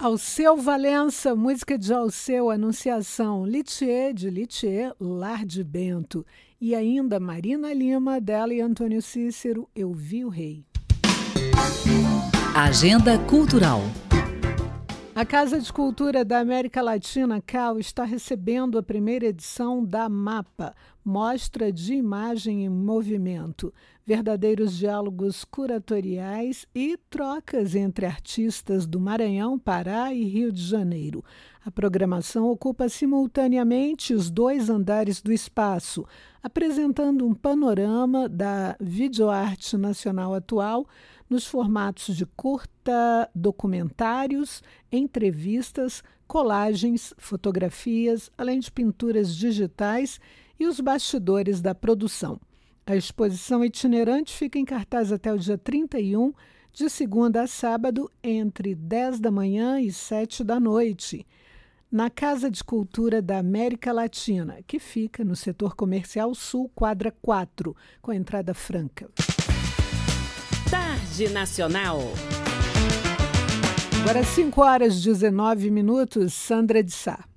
Alceu Valença, música de Alceu, Anunciação, Litier, de Litier, Lar de Bento. E ainda Marina Lima, dela e Antônio Cícero, Eu Vi o Rei. Agenda Cultural. A Casa de Cultura da América Latina, CAL, está recebendo a primeira edição da MAPA, Mostra de Imagem em Movimento, verdadeiros diálogos curatoriais e trocas entre artistas do Maranhão, Pará e Rio de Janeiro. A programação ocupa simultaneamente os 2 andares do espaço, apresentando um panorama da videoarte nacional atual nos formatos de curta, documentários, entrevistas, colagens, fotografias, além de pinturas digitais e os bastidores da produção. A exposição itinerante fica em cartaz até o dia 31, de segunda a sábado, entre 10 da manhã e 7 da noite, na Casa de Cultura da América Latina, que fica no setor comercial sul, quadra 4, com entrada franca. Tarde Nacional. Agora 5 horas e 19 minutos, Sandra de Sá.